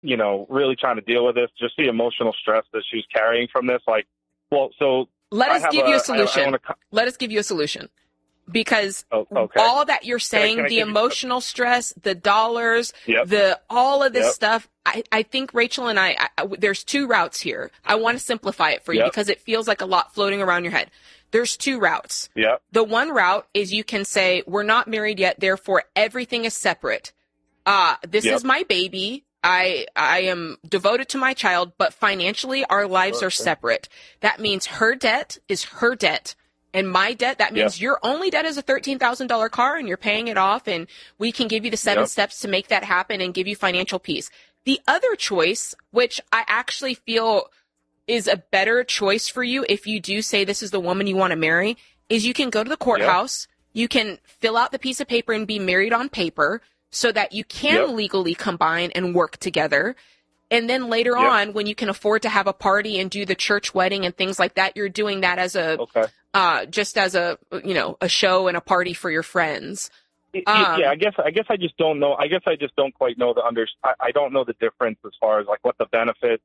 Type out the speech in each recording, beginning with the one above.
really trying to deal with this, just the emotional stress that she's carrying from this. Like, well, so let us give you a solution. Let us give you a solution. Because all that you're saying, the emotional stress, the dollars, all of this stuff, I think Rachel and I, there's two routes here. I want to simplify it for you because it feels like a lot floating around your head. There's two routes. The one route is you can say, we're not married yet, therefore everything is separate. This is my baby. I am devoted to my child, but financially our lives are separate. That means her debt is her debt. And my debt, that means your only debt is a $13,000 car and you're paying it off, and we can give you the 7 steps to make that happen and give you financial peace. The other choice, which I actually feel is a better choice for you if you do say this is the woman you want to marry, is you can go to the courthouse, you can fill out the piece of paper and be married on paper so that you can legally combine and work together. And then later on, when you can afford to have a party and do the church wedding and things like that, you're doing that as a just as a a show and a party for your friends. I guess I just don't know. I guess I just don't quite know I don't know the difference as far as like what the benefit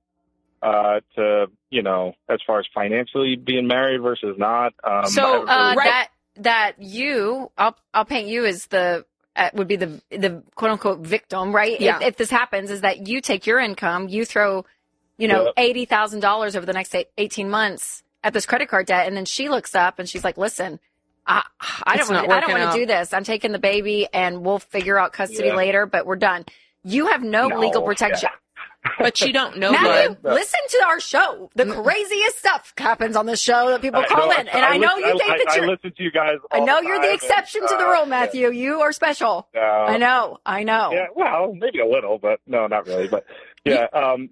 to as far as financially being married versus not. That you, I'll paint you as the would be the quote unquote victim, right? Yeah. If this happens, is that you take your income, you throw, $80,000 over the next 18 months at this credit card debt, and then she looks up and she's like, "Listen, I don't want to do this. I'm taking the baby, and we'll figure out custody later, but we're done." You have no legal protection. But you don't know. Matthew, listen to our show. The craziest stuff happens on this show that people call in. And I know you think that you're... I listen to you guys all I know the you're time, the exception to the rule, Matthew. You are special. I know. Yeah, well, maybe a little, but no, not really. But yeah,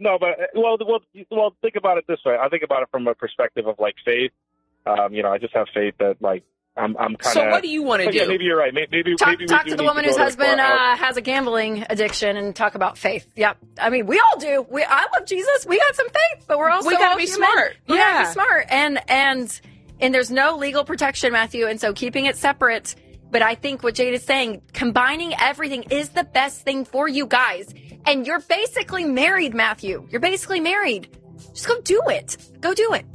well, think about it this way. I think about it from a perspective of like faith. I just have faith that like I'm kind of. So what do you want to do? Yeah, maybe you're right. Maybe talk to the woman whose husband has a gambling addiction and talk about faith. Yep. I mean, we all do. I love Jesus. We got some faith, but we're also we gotta be smart. We gotta be smart, and there's no legal protection, Matthew, and so keeping it separate. But I think what Jade is saying, combining everything is the best thing for you guys. And you're basically married, Matthew. You're basically married. Just go do it. Go do it.